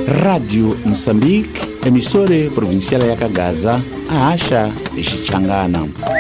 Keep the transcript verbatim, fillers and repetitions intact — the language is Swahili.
Radio Moçambique, emissora provincial ya Kagaza, a acha Xichangana.